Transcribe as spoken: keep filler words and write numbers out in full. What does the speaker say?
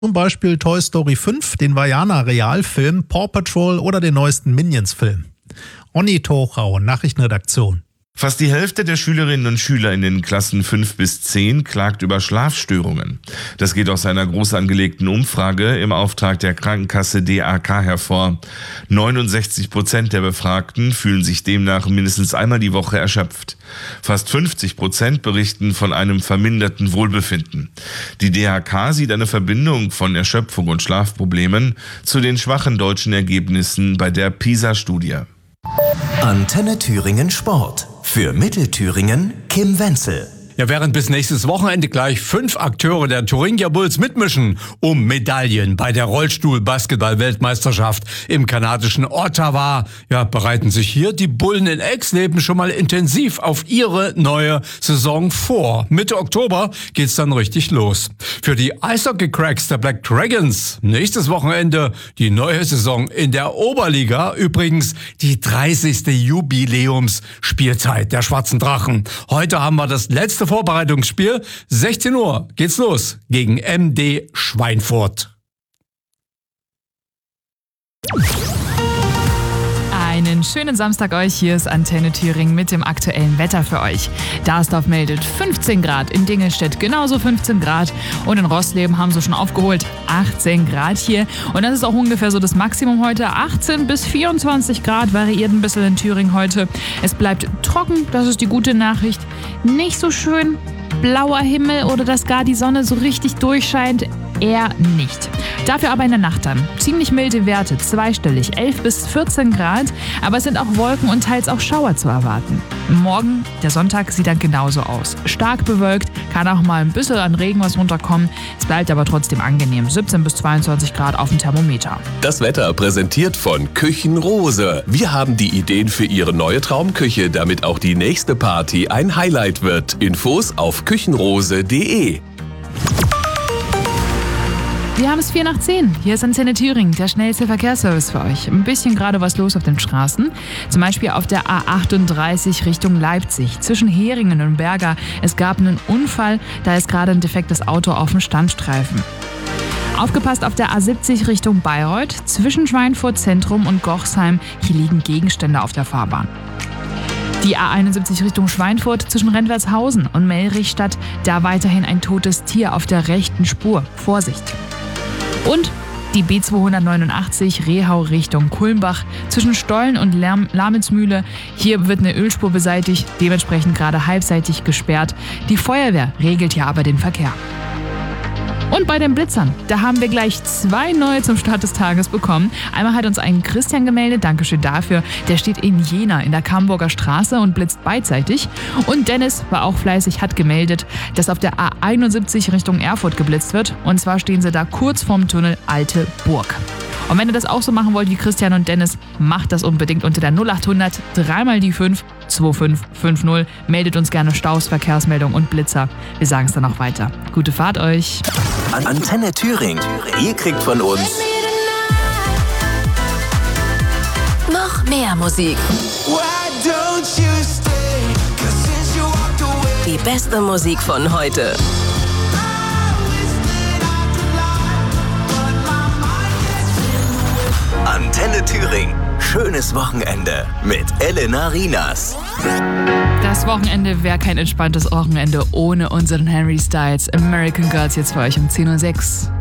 Zum Beispiel Toy Story fünf, den Vaiana-Realfilm, Paw Patrol oder den neuesten Minions-Film. Onni Tochau, Nachrichtenredaktion. Fast die Hälfte der Schülerinnen und Schüler in den Klassen fünf bis zehn klagt über Schlafstörungen. Das geht aus einer groß angelegten Umfrage im Auftrag der Krankenkasse D A K hervor. neunundsechzig Prozent der Befragten fühlen sich demnach mindestens einmal die Woche erschöpft. Fast fünfzig Prozent berichten von einem verminderten Wohlbefinden. Die D A K sieht eine Verbindung von Erschöpfung und Schlafproblemen zu den schwachen deutschen Ergebnissen bei der PISA-Studie. Antenne Thüringen Sport. Für Mittelthüringen Kim Wenzel. Ja, während bis nächstes Wochenende gleich fünf Akteure der Thuringia Bulls mitmischen um Medaillen bei der Rollstuhl-Basketball-Weltmeisterschaft im kanadischen Ottawa, ja, bereiten sich hier die Bullen in Exleben schon mal intensiv auf ihre neue Saison vor. Mitte Oktober geht's dann richtig los. Für die Eishockey-Cracks der Black Dragons nächstes Wochenende die neue Saison in der Oberliga. Übrigens die dreißigste Jubiläumsspielzeit der Schwarzen Drachen. Heute haben wir das letzte Vorbereitungsspiel. sechzehn Uhr geht's los gegen M D Schweinfurt. Einen schönen Samstag euch. Hier ist Antenne Thüringen mit dem aktuellen Wetter für euch. Darsdorf meldet fünfzehn Grad, in Dingelstedt genauso fünfzehn Grad und in Rossleben haben sie schon aufgeholt achtzehn Grad hier. Und das ist auch ungefähr so das Maximum heute. achtzehn bis vierundzwanzig Grad, variiert ein bisschen in Thüringen heute. Es bleibt trocken, das ist die gute Nachricht. Nicht so schön blauer Himmel oder dass gar die Sonne so richtig durchscheint. Eher nicht. Dafür aber in der Nacht dann. Ziemlich milde Werte, zweistellig, elf bis vierzehn Grad, aber es sind auch Wolken und teils auch Schauer zu erwarten. Morgen, der Sonntag, sieht dann genauso aus. Stark bewölkt, kann auch mal ein bisschen an Regen was runterkommen. Es bleibt aber trotzdem angenehm. siebzehn bis zweiundzwanzig Grad auf dem Thermometer. Das Wetter präsentiert von Küchenrose. Wir haben die Ideen für Ihre neue Traumküche, damit auch die nächste Party ein Highlight wird. Infos auf küchenrose punkt de. Wir haben es vier nach zehn. Hier ist Antenne Thüringen, der schnellste Verkehrsservice für euch. Ein bisschen gerade was los auf den Straßen. Zum Beispiel auf der A achtunddreißig Richtung Leipzig. Zwischen Heringen und Berger. Es gab einen Unfall, da ist gerade ein defektes Auto auf dem Standstreifen. Aufgepasst auf der A siebzig Richtung Bayreuth. Zwischen Schweinfurt Zentrum und Gochsheim. Hier liegen Gegenstände auf der Fahrbahn. Die A einundsiebzig Richtung Schweinfurt zwischen Rentwertshausen und Mellrichstadt. Da weiterhin ein totes Tier auf der rechten Spur. Vorsicht! Und die B zweihundertneunundachtzig Rehau Richtung Kulmbach zwischen Stollen und Lamelsmühle. Hier wird eine Ölspur beseitigt, dementsprechend gerade halbseitig gesperrt. Die Feuerwehr regelt hier aber den Verkehr. Und bei den Blitzern, da haben wir gleich zwei neue zum Start des Tages bekommen. Einmal hat uns ein Christian gemeldet, Dankeschön dafür. Der steht in Jena in der Camburger Straße und blitzt beidseitig. Und Dennis war auch fleißig, hat gemeldet, dass auf der A einundsiebzig Richtung Erfurt geblitzt wird. Und zwar stehen sie da kurz vorm Tunnel Alte Burg. Und wenn ihr das auch so machen wollt wie Christian und Dennis, macht das unbedingt unter der null achthundert dreimal die fünf zwei fünf fünf null. Meldet uns gerne Staus, Verkehrsmeldung und Blitzer. Wir sagen es dann auch weiter. Gute Fahrt euch. Antenne Thüringen. Ihr kriegt von uns noch mehr Musik. Die beste Musik von heute. Antenne Thüringen. Schönes Wochenende mit Elena Rinas. Das Wochenende wäre kein entspanntes Wochenende ohne unseren Harry Styles. American Girls jetzt für euch um zehn Uhr sechs.